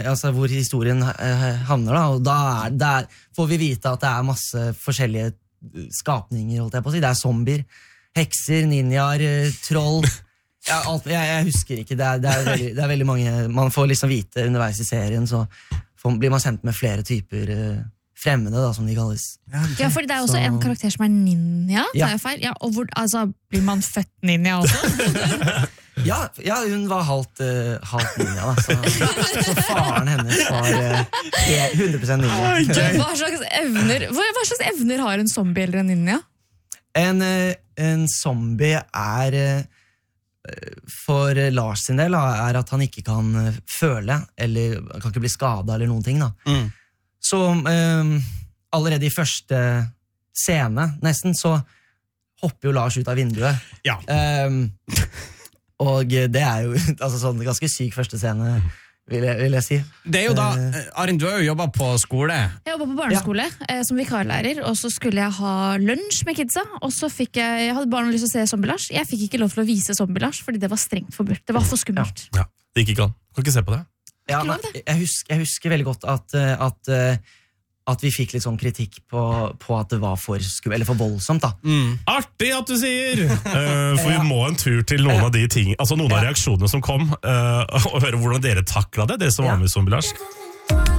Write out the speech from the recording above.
altså hvor historien havner da, og der får vi vite at det masse forskjellige skapninger, holdt jeg på å si. Det zombier, hekser, ninjaer, troll. Jeg husker ikke, det er veldig mange, man får liksom vite underveis i serien, så blir man sendt med flere typer fremmede, da, som de kalles. Ja, for det også en karakter som ninja, det jo feil. Ja, og altså, blir man født ninja også? ja, hun var halvt ninja, da, så faren hennes var 100% ninja. Hva slags evner har en zombie eller en ninja? En zombie for Lars sin del at han ikke kan føle, eller kan ikke bli skadet eller noen ting, da. Så allerede i første scene, nesten, så hopper jo Lars ut av vinduet. Ja. Og det jo altså sånn ganske syk første scene, vil jeg si. Det jo da, Arin, du har jo jobbet på skole. Jeg jobbet på barneskole som vikarlærer, og så skulle jeg ha lunsj med kidsa, og så jeg hadde barna lyst til å se Zombie-Lars. Jeg fikk ikke lov til å vise Zombie-Lars, fordi det var strengt forbudt. Det var for skummelt. Ja, det gikk ikke an. Kan ikke se på det. Ja, jeg husker veldig godt at vi fikk litt sånn kritikk på at det var for skummelt, eller for voldsomt, da. Artig at du sier! For vi må en tur til noen av de ting, altså noen av reaksjonene som kom, og høre hvordan dere taklet det som var med Zombie-Lars.